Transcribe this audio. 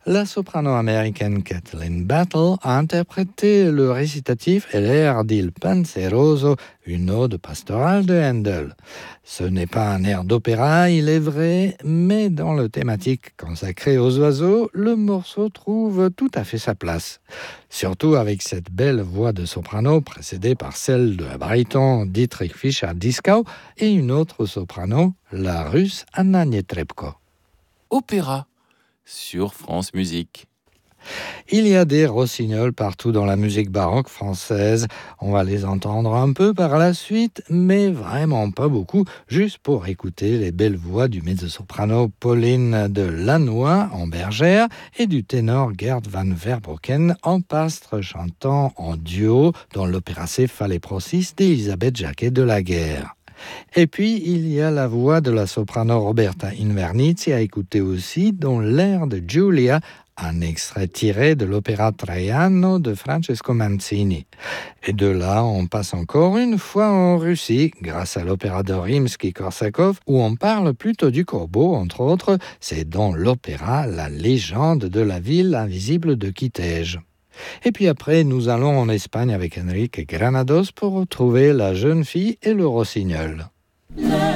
La soprano américaine Kathleen Battle a interprété le récitatif et l'air d'Il Penseroso, une ode pastorale de Handel. Ce n'est pas un air d'opéra, il est vrai, mais dans le thématique consacré aux oiseaux, le morceau trouve tout à fait sa place. Surtout avec cette belle voix de soprano précédée par celle de baryton Dietrich Fischer-Dieskau et une autre soprano, la russe Anna Netrebko. Opéra sur France Musique. Il y a des rossignols partout dans la musique baroque française. On va les entendre un peu par la suite, mais vraiment pas beaucoup, juste pour écouter les belles voix du mezzo-soprano Pauline de Lannoy en bergère et du ténor Gerd van Verbroeken en pastre chantant en duo dans l'opéra Céphale-Procis d'Elisabeth Jacquet de la Guerre. Et puis, il y a la voix de la soprano Roberta Invernizzi à écouter aussi dans l'air de Giulia, un extrait tiré de l'opéra Traiano de Francesco Manzini. Et de là, on passe encore une fois en Russie, grâce à l'opéra de Rimsky-Korsakov, où on parle plutôt du corbeau, entre autres. C'est dans l'opéra La légende de la ville invisible de Kitej. Et puis après, nous allons en Espagne avec Enrique Granados pour retrouver la jeune fille et le rossignol.